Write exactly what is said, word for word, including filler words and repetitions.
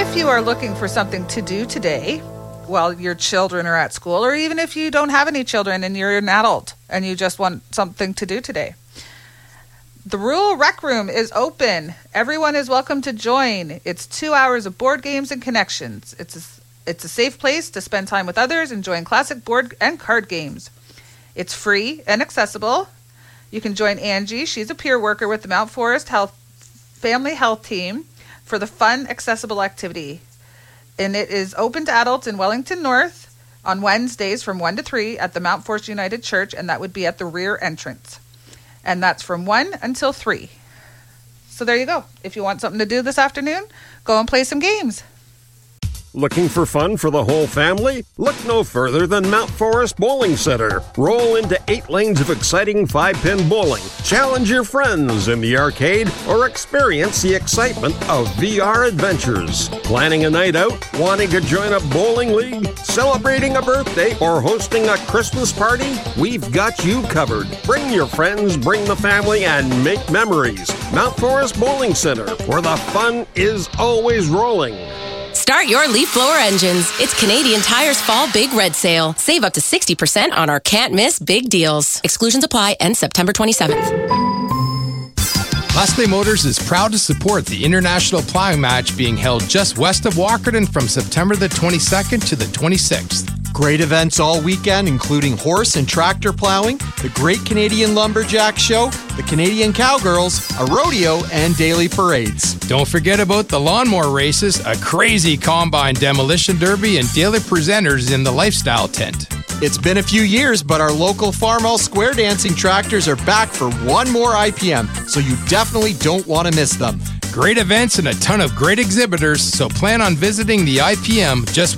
if you are looking for something to do today while your children are at school, or even if you don't have any children and you're an adult and you just want something to do today, the Rural Rec Room is open. Everyone is welcome to join. It's two hours of board games and connections. It's a, it's a safe place to spend time with others, enjoying classic board and card games. It's free and accessible. You can join Angie. She's a peer worker with the Mount Forest Health Family Health Team for the fun, accessible activity. And it is open to adults in Wellington North on Wednesdays from one to three at the Mount Forest United Church, and that would be at the rear entrance. And that's from one until three. So there you go. If you want something to do this afternoon, go and play some games. Looking for fun for the whole family? Look no further than Mount Forest Bowling Center. Roll into eight lanes of exciting five-pin bowling. Challenge your friends in the arcade or experience the excitement of V R adventures. Planning a night out? Wanting to join a bowling league? Celebrating a birthday or hosting a Christmas party? We've got you covered. Bring your friends, bring the family, and make memories. Mount Forest Bowling Center, where the fun is always rolling. Start your leaf blower engines. It's Canadian Tire's Fall Big Red Sale. Save up to sixty percent on our can't-miss big deals. Exclusions apply. Ends September twenty-seventh. Leslie Motors is proud to support the International Plowing Match being held just west of Walkerton from September the twenty-second to the twenty-sixth. Great events all weekend, including horse and tractor plowing, the Great Canadian Lumberjack Show, the Canadian Cowgirls, a rodeo, and daily parades. Don't forget about the lawnmower races, a crazy combine demolition derby, and daily presenters in the lifestyle tent. It's been a few years, but our local Farmall Square Dancing tractors are back for one more I P M, so you definitely don't want to miss them. Great events and a ton of great exhibitors, so plan on visiting the I P M just